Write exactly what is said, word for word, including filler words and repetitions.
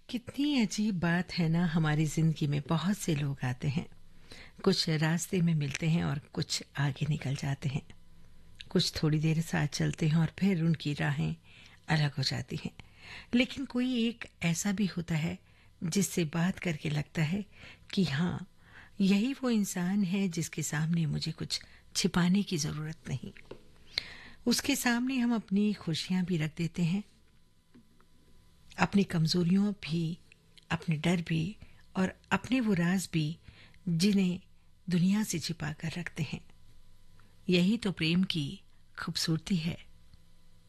कितनी अजीब बात है ना, हमारी ज़िंदगी में बहुत से लोग आते हैं। कुछ रास्ते में मिलते हैं और कुछ आगे निकल जाते हैं। कुछ थोड़ी देर साथ चलते हैं और फिर उनकी राहें अलग हो जाती हैं। लेकिन कोई एक ऐसा भी होता है जिससे बात करके लगता है कि हाँ, यही वो इंसान है जिसके सामने मुझे कुछ छिपाने की ज़रूरत नहीं। उसके सामने हम अपनी खुशियाँ भी रख देते हैं, अपनी कमज़ोरियों भी, अपने डर भी और अपने वो राज भी जिन्हें दुनिया से छिपा कर रखते हैं। यही तो प्रेम की खूबसूरती है।